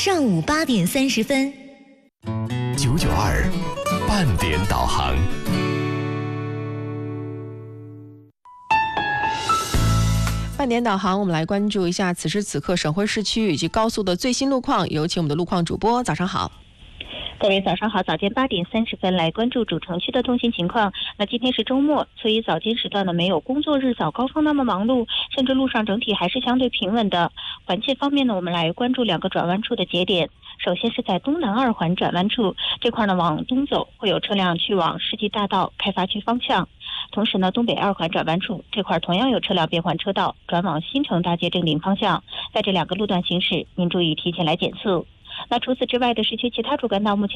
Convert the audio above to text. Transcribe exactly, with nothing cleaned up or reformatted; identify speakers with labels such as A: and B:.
A: 上午八点三十分。
B: 九九二半点导航。
C: 半点导航，我们来关注一下此时此刻省会市区以及高速的最新路况。有请我们的路况主播，早上好。
D: 各位早上好，早间八点三十分来关注主城区的通行情况。那今天是周末，所以早间时段呢没有工作日早高峰那么忙碌，甚至路上整体还是相对平稳的。环线方面呢，我们来关注两个转弯处的节点。首先是在东南二环转弯处这块呢，往东走会有车辆去往世纪大道开发区方向。同时呢，东北二环转弯处这块同样有车辆变换车道转往新城大街正定方向，在这两个路段行驶，您注意提前来减速。那除此之外的市区其他主干道目前